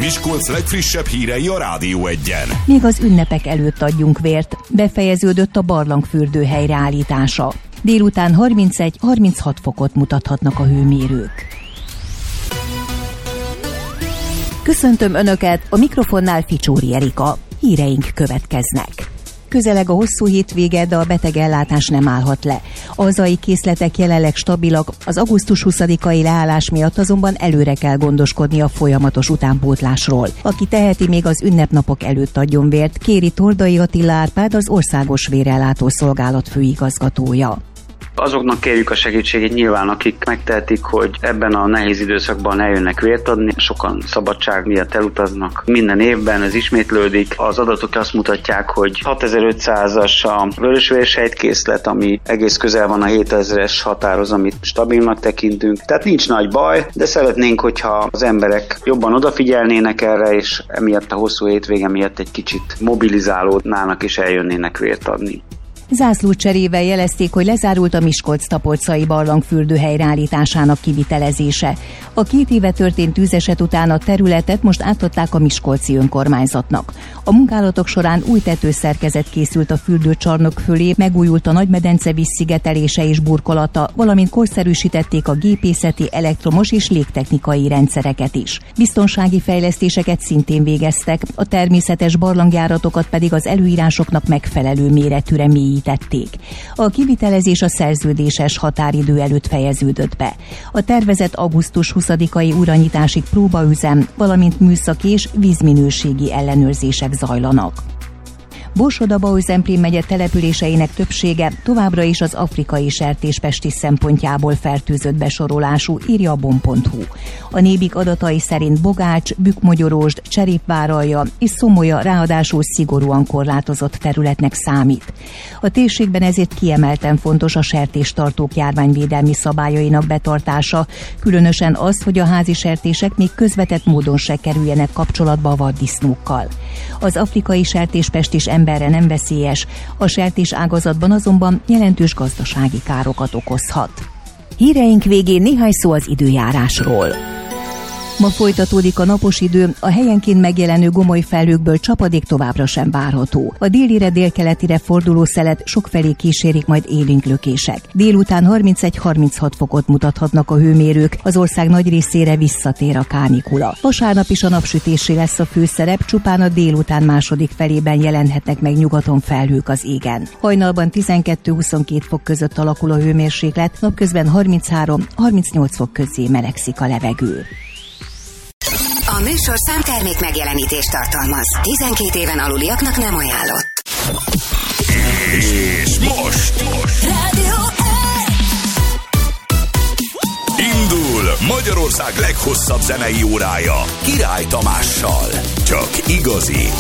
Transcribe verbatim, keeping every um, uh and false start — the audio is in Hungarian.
Miskolc legfrissebb hírei a Rádió Egyen. Még az ünnepek előtt adjunk vért. Befejeződött a barlangfürdő helyreállítása. Délután harmincegy-harminchat fokot mutathatnak a hőmérők. Köszöntöm Önöket, a mikrofonnál Ficsóri Erika. Híreink következnek. Közeleg a hosszú hétvége, de a betegellátás nem állhat le. A hazai készletek jelenleg stabilak, az augusztus huszadikai leállás miatt azonban előre kell gondoskodni a folyamatos utánpótlásról. Aki teheti, még az ünnepnapok előtt adjon vért, kéri Tordai Attila Árpád, az Országos Vérellátó Szolgálat főigazgatója. Azoknak kérjük a segítségét nyilván, akik megtehetik, hogy ebben a nehéz időszakban eljönnek vért adni. Sokan szabadság miatt elutaznak minden évben, ez ismétlődik. Az adatok azt mutatják, hogy hatezer-ötszázas a vörösvérsejtkészlet, ami egész közel van a hétezres határhoz, amit stabilnak tekintünk. Tehát nincs nagy baj, de szeretnénk, hogyha az emberek jobban odafigyelnének erre, és emiatt a hosszú hétvége miatt egy kicsit mobilizálódnának és eljönnének vért adni. Zászlócserével jelezték, hogy lezárult a Miskolc-Tapolcai barlangfürdő helyreállításának kivitelezése. A két éve történt tűzeset után a területet most átadták a miskolci önkormányzatnak. A munkálatok során új tetőszerkezet készült a fürdőcsarnok fölé, megújult a Nagymedence vízszigetelése és burkolata, valamint korszerűsítették a gépészeti, elektromos és légtechnikai rendszereket is. Biztonsági fejlesztéseket szintén végeztek, a természetes barlangjáratokat pedig az előírásoknak megfelelő méretűre mélyítették. A kivitelezés a szerződéses határidő előtt fejeződött be. A tervezett augusztus huszadikai uranyításig próbaüzem, valamint műszaki és vízminőségi ellenőrzések zajlanak. Borsod-Abaúj-Zemplén megye településeinek többsége továbbra is az afrikai sertéspestis szempontjából fertőzött besorolású, írja a bon pont hu. A Nébik adatai szerint Bogács, Bükkmogyorósd, Cserépvállalja és Szomolya ráadásul szigorúan korlátozott területnek számít. A térségben ezért kiemelten fontos a sertéstartók járványvédelmi szabályainak betartása, különösen az, hogy a házi sertések még közvetett módon se kerüljenek kapcsolatba a vaddisznókkal. Az afrikai sertéspestis emberre nem veszélyes, a sertés ágazatban azonban jelentős gazdasági károkat okozhat. Híreink végén néhány szó az időjárásról. Ma folytatódik a napos idő, a helyenként megjelenő gomoly felhőkből csapadék továbbra sem várható. A délire délkeletire forduló szelet sokfelé kísérik majd élénk lökések. Délután harmincegy-harminchat fokot mutathatnak a hőmérők, az ország nagy részére visszatér a kánikula. Vasárnap is a napsütésé lesz a főszerep, csupán a délután második felében jelenhetnek meg nyugaton felhők az égen. Hajnalban tizenkettő-huszonkét fok között alakul a hőmérséklet, napközben harminchárom-harmincnyolc fok közé melegszik a levegő. A műsorszám termék megjelenítést tartalmaz. tizenkét éven aluliaknak nem ajánlott. És most, most. Rádió Indul Magyarország leghosszabb zenei órája Király Tamással. Csak igazi